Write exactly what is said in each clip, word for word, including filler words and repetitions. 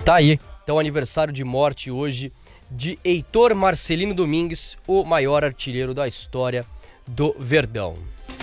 Tá aí, então aniversário de morte hoje de Heitor Marcelino Domingues, o maior artilheiro da história do Verdão.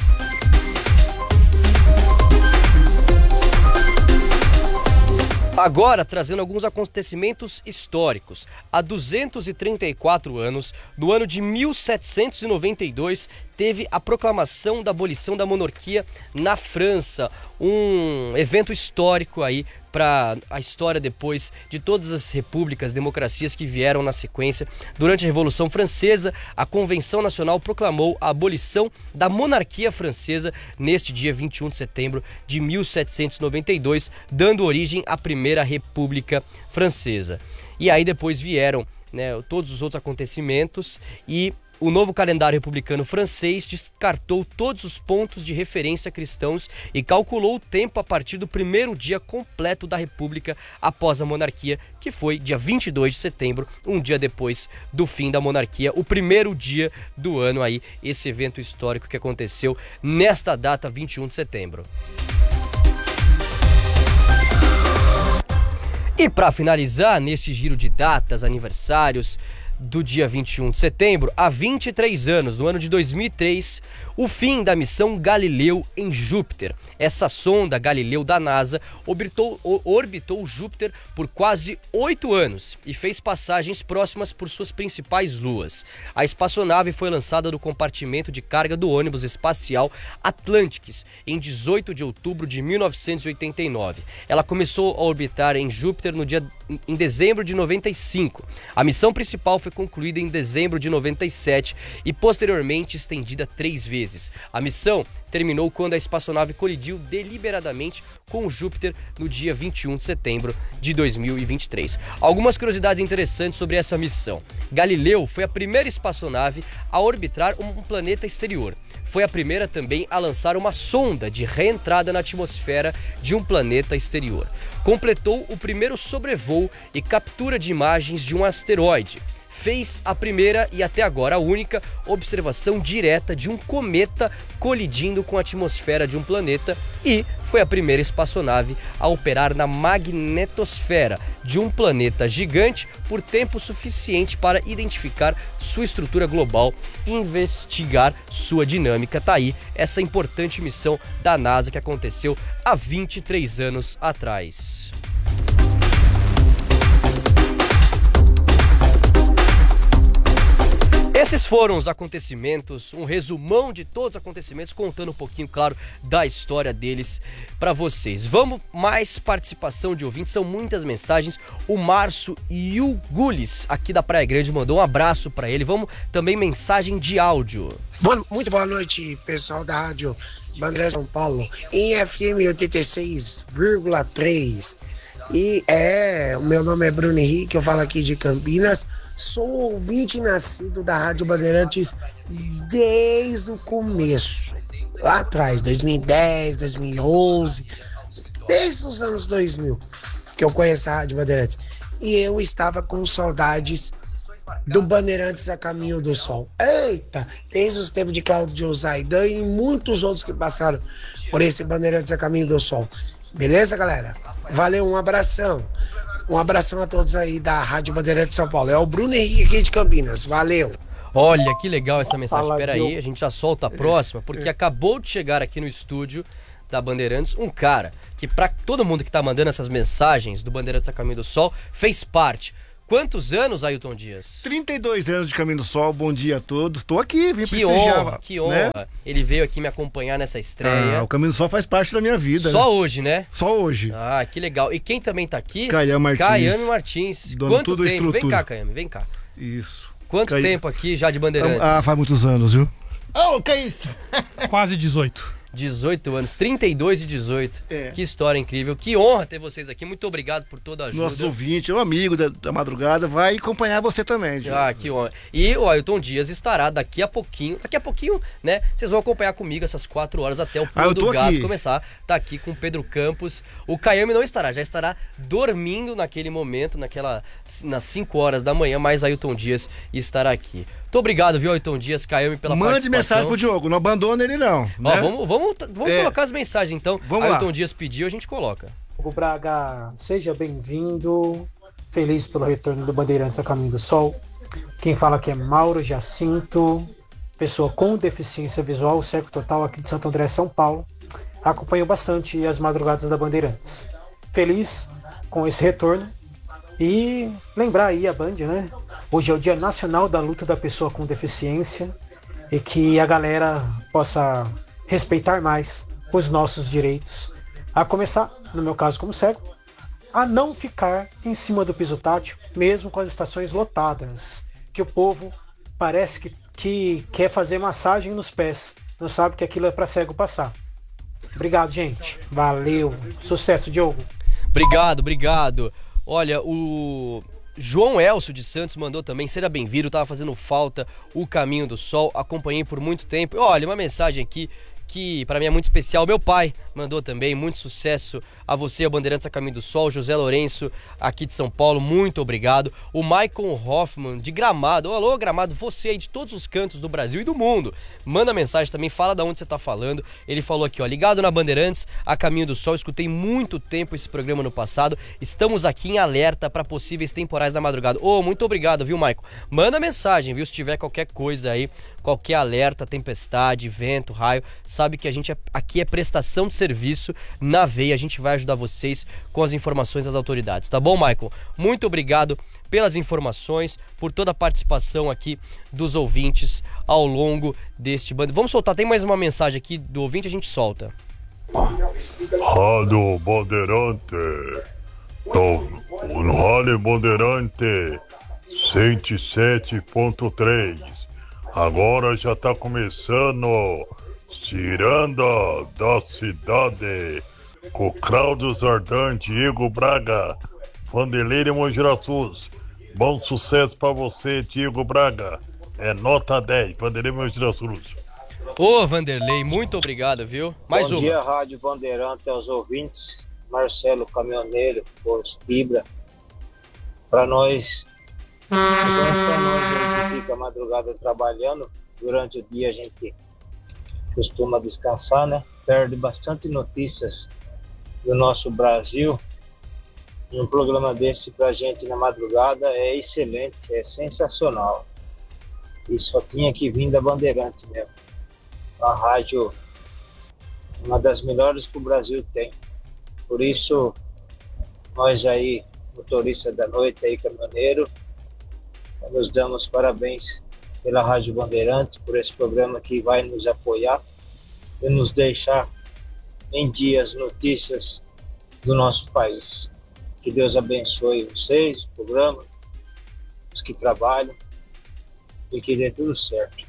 Agora, trazendo alguns acontecimentos históricos. Há duzentos e trinta e quatro anos, no ano de mil setecentos e noventa e dois, teve a proclamação da abolição da monarquia na França. Um evento histórico aí para a história depois de todas as repúblicas, democracias que vieram na sequência. Durante a Revolução Francesa, a Convenção Nacional proclamou a abolição da monarquia francesa neste dia vinte e um de setembro de mil setecentos e noventa e dois, dando origem à Primeira República Francesa. E aí depois vieram, né, todos os outros acontecimentos e o novo calendário republicano francês descartou todos os pontos de referência cristãos e calculou o tempo a partir do primeiro dia completo da República após a monarquia, que foi dia vinte e dois de setembro, um dia depois do fim da monarquia, o primeiro dia do ano aí, esse evento histórico que aconteceu nesta data, vinte e um de setembro. E para finalizar, nesse giro de datas, aniversários do dia vinte e um de setembro, há vinte e três anos, no ano de dois mil e três, o fim da missão Galileu em Júpiter. Essa sonda Galileu da NASA orbitou, orbitou Júpiter por quase oito anos e fez passagens próximas por suas principais luas. A espaçonave foi lançada do compartimento de carga do ônibus espacial Atlantis em dezoito de outubro de mil novecentos e oitenta e nove. Ela começou a orbitar em Júpiter no dia, em dezembro de noventa e cinco. A missão principal foi concluída em dezembro de noventa e sete e posteriormente estendida três vezes. A missão terminou quando a espaçonave colidiu deliberadamente com Júpiter no dia vinte e um de setembro de dois mil e vinte e três. Algumas curiosidades interessantes sobre essa missão. Galileu foi a primeira espaçonave a orbitar um planeta exterior. Foi a primeira também a lançar uma sonda de reentrada na atmosfera de um planeta exterior. Completou o primeiro sobrevoo e captura de imagens de um asteroide. Fez a primeira e até agora a única observação direta de um cometa colidindo com a atmosfera de um planeta e foi a primeira espaçonave a operar na magnetosfera de um planeta gigante por tempo suficiente para identificar sua estrutura global e investigar sua dinâmica. Tá aí essa importante missão da NASA que aconteceu há vinte e três anos atrás. Esses foram os acontecimentos, um resumão de todos os acontecimentos, contando um pouquinho, claro, da história deles para vocês. Vamos, mais participação de ouvintes, são muitas mensagens. O Márcio Yugulis, aqui da Praia Grande, mandou um abraço para ele. Vamos também mensagem de áudio. Boa, muito boa noite, pessoal da Rádio Bandeira São Paulo, em F M oitenta e seis vírgula três. E é, o meu nome é Bruno Henrique, eu falo aqui de Campinas. Sou ouvinte nascido da Rádio Bandeirantes desde o começo, lá atrás, dois mil e dez, dois mil e onze, desde os anos dois mil que eu conheço a Rádio Bandeirantes. E eu estava com saudades do Bandeirantes a Caminho do Sol. Eita, desde os tempos de Cláudio Zaidan e muitos outros que passaram por esse Bandeirantes a Caminho do Sol. Beleza, galera? Valeu, um abração. Um abração a todos aí da Rádio Bandeirantes de São Paulo. É o Bruno Henrique aqui de Campinas. Valeu. Olha, que legal essa mensagem. Espera aí, a gente já solta a próxima, porque acabou de chegar aqui no estúdio da Bandeirantes um cara que, pra todo mundo que tá mandando essas mensagens do Bandeirantes a Caminho do Sol, fez parte. Quantos anos, Ailton Dias? trinta e dois anos de Caminho do Sol, bom dia a todos. Tô aqui, vim que prestigiar. Honra, que honra, né? Ele veio aqui me acompanhar nessa estreia. Ah, o Caminho do Sol faz parte da minha vida. Só né? hoje, né? Só hoje. Ah, que legal. E quem também tá aqui? Caiame Martins. Caiame Martins. Dono Quanto tudo tempo? estrutura. Vem cá, Caiame, vem cá. Isso. Quanto Cai... tempo aqui já de Bandeirantes? Ah, faz muitos anos, viu? Oh, que isso? Quase dezoito. dezoito anos, trinta e dois e dezoito. É. Que história incrível. Que honra ter vocês aqui. Muito obrigado por toda a ajuda. Nossos ouvintes, um amigo da, da madrugada, vai acompanhar você também. Gil. Ah, que honra. E o Ailton Dias estará daqui a pouquinho. Daqui a pouquinho, né? Vocês vão acompanhar comigo essas quatro horas até o Pulo ah, do Gato aqui. começar. Tá aqui com o Pedro Campos. O Caiame não estará, já estará dormindo naquele momento, naquela, nas cinco horas da manhã, mas Ailton Dias estará aqui. Muito obrigado, viu, Ailton Dias, Caiame, pela Mande participação. mensagem pro Diogo, não abandona ele não. Né? Ó, vamos vamos, vamos É. colocar as mensagens então. Vamos Ailton lá. Dias pediu, a gente coloca. O Braga, seja bem-vindo. feliz pelo retorno do Bandeirantes a Caminho do Sol. Quem fala aqui é Mauro Jacinto, pessoa com deficiência visual, cego total, aqui de Santo André, São Paulo. Acompanho bastante as madrugadas da Bandeirantes. Feliz com esse retorno e lembrar aí a Band, né? Hoje é o Dia Nacional da Luta da Pessoa com Deficiência e que a galera possa respeitar mais os nossos direitos. A começar, no meu caso como cego, a não ficar em cima do piso tátil, mesmo com as estações lotadas, que o povo parece que, que quer fazer massagem nos pés, não sabe que aquilo é para cego passar. Obrigado, gente. Valeu. Sucesso, Diogo. Obrigado, obrigado. Olha, o João Elcio de Santos mandou também, seja bem-vindo, tava fazendo falta o Caminho do Sol, acompanhei por muito tempo. Olha, uma mensagem aqui que para mim é muito especial. Meu pai mandou também, muito sucesso a você, a Bandeirantes a Caminho do Sol. José Lourenço, aqui de São Paulo, muito obrigado. O Michael Hoffman, de Gramado. Alô, Gramado, você aí de todos os cantos do Brasil e do mundo. Manda mensagem também, fala de onde você tá falando. Ele falou aqui, ó, ligado na Bandeirantes a Caminho do Sol, escutei muito tempo esse programa no passado. Estamos aqui em alerta para possíveis temporais da madrugada. Ô, oh, muito obrigado, viu, Michael? Manda mensagem, viu, se tiver qualquer coisa aí, qualquer alerta, tempestade, vento, raio, sabe que a gente é, aqui é prestação de serviço na veia, a gente vai ajudar vocês com as informações das autoridades, tá bom, Michael? Muito obrigado pelas informações, por toda a participação aqui dos ouvintes ao longo deste bando. Vamos soltar, tem mais uma mensagem aqui do ouvinte, a gente solta. Rádio Bandeirante, no Rádio Bandeirante cento e sete ponto três, agora já tá começando Ciranda da Cidade, com Cláudio Zardan, Diego Braga, Vanderlei e Mongiraçus. Bom sucesso pra você, Diego Braga. É nota dez, Vanderlei e Mongiraçus. Ô, Vanderlei, muito obrigado, viu? Mais Bom uma. Bom dia, Rádio Bandeirante, aos ouvintes. Marcelo, caminhoneiro, Posto Fibra. Pra nós, pra nós a gente fica a madrugada trabalhando, durante o dia a gente costuma descansar, né? Perde bastante notícias do nosso Brasil. E um programa desse pra gente na madrugada é excelente, é sensacional. E só tinha que vir da Bandeirante mesmo. A rádio, uma das melhores que o Brasil tem. Por isso, nós aí, motorista da noite aí, caminhoneiro, nos damos parabéns pela Rádio Bandeirante, por esse programa que vai nos apoiar e nos deixar em dia as notícias do nosso país. Que Deus abençoe vocês, o programa, os que trabalham, e que dê tudo certo.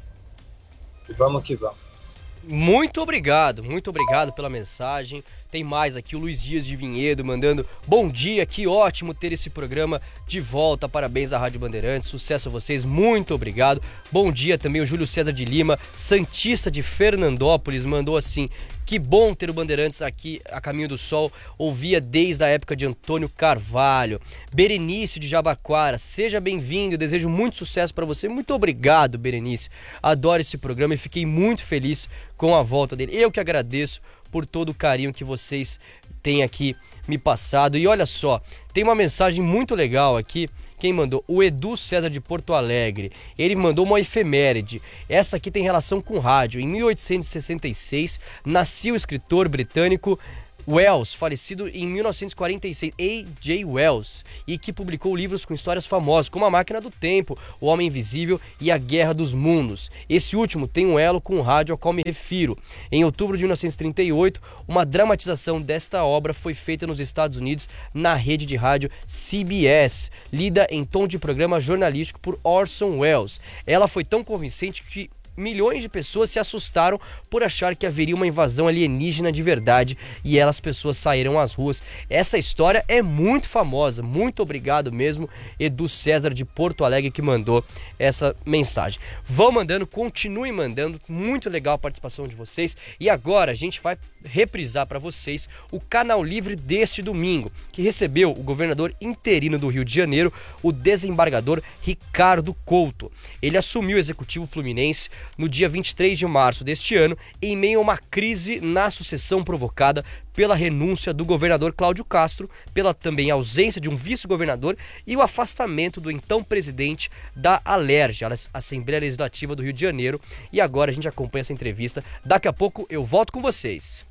E vamos que vamos. Muito obrigado, muito obrigado pela mensagem. Tem mais aqui o Luiz Dias de Vinhedo mandando bom dia, que ótimo ter esse programa de volta, parabéns à Rádio Bandeirantes, sucesso a vocês, muito obrigado. Bom dia também o Júlio César de Lima, Santista de Fernandópolis, mandou assim: que bom ter o Bandeirantes aqui a Caminho do Sol, ouvia desde a época de Antônio Carvalho. Berenice de Jabaquara, seja bem-vindo, eu desejo muito sucesso para você. Muito obrigado, Berenice, adoro esse programa e fiquei muito feliz com a volta dele. Eu que agradeço por todo o carinho que vocês têm aqui me passado. E olha só, tem uma mensagem muito legal aqui. Quem mandou? O Edu César de Porto Alegre. Ele mandou uma efeméride. Essa aqui tem relação com rádio. Em mil oitocentos e sessenta e seis, nasceu o escritor britânico Wells, falecido em mil novecentos e quarenta e seis, A J Wells, e que publicou livros com histórias famosas, como A Máquina do Tempo, O Homem Invisível e A Guerra dos Mundos. Esse último tem um elo com o rádio ao qual me refiro. Em outubro de mil novecentos e trinta e oito, uma dramatização desta obra foi feita nos Estados Unidos na rede de rádio C B S, lida em tom de programa jornalístico por Orson Welles. Ela foi tão convincente que milhões de pessoas se assustaram por achar que haveria uma invasão alienígena de verdade e elas pessoas saíram às ruas. Essa história é muito famosa. Muito obrigado mesmo, Edu César de Porto Alegre, que mandou essa mensagem. Vão mandando, continuem mandando, muito legal a participação de vocês. E agora a gente vai reprisar para vocês o Canal Livre deste domingo, que recebeu o governador interino do Rio de Janeiro, o desembargador Ricardo Couto. Ele assumiu o executivo fluminense no dia vinte e três de março deste ano, em meio a uma crise na sucessão provocada pela renúncia do governador Cláudio Castro, pela também ausência de um vice-governador e o afastamento do então presidente da Alerj, a Assembleia Legislativa do Rio de Janeiro. E agora a gente acompanha essa entrevista. Daqui a pouco eu volto com vocês.